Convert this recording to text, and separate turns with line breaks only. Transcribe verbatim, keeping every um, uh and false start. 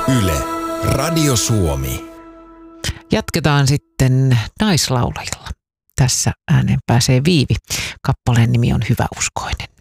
Yle, Radio Suomi.
Jatketaan sitten naislaulajilla. Tässä ääneen pääsee Viivi. Kappaleen nimi on Hyväuskoinen.